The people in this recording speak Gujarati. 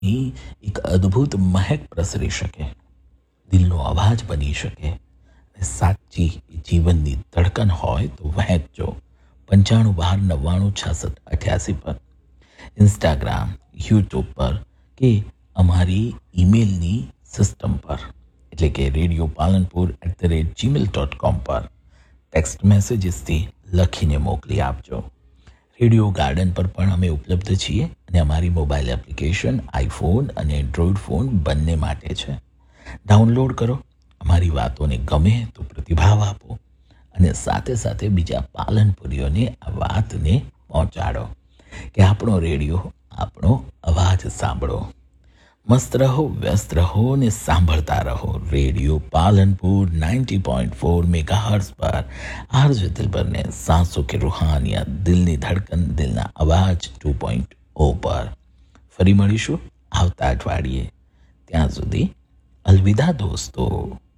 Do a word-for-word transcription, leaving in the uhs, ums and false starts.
ની એક અદ્ભુત મહેક પ્રસરી શકે, દિલનો અવાજ બની શકે અને સાચી જીવનની ધડકન હોય તો વહેંચજો પંચાણું બાર નવ્વાણું છાસઠ અઠ્યાસી પર, ઇન્સ્ટાગ્રામ, યુટ્યુબ પર કે અમારી ઈમેલની સિસ્ટમ પર, એટલે કે radio Palanpur at the rate Gmail dot com પર ટેક્સ્ટ મેસેજીસથી લખીને મોકલી આપજો. રેડિયો ગાર્ડન પર પણ અમે ઉપલબ્ધ છીએ અને અમારી મોબાઈલ એપ્લિકેશન આઈફોન અને એન્ડ્રોઈડ ફોન બંને માટે છે. ડાઉનલોડ કરો, અમારી વાતોને ગમે તો પ્રતિભાવ આપો અને સાથે સાથે બીજા પાલનપુરીઓને આ વાતને પહોંચાડો કે આપણો રેડિયો, આપણો અવાજ સાંભળો. મસ્ત રહો, વ્યસ્ત રહો ને સાંભળતા રહો radio Palanpur ninety point four megahertz पर. आरजे दिलबर ने सांसों के रूहानियत, दिलनी धड़कन, दिलना अवाज टू पॉइंट ओ पर ફરી મળીશું આવતા અઠવાડિયે. ત્યાં સુધી અલવિદા દોસ્તો.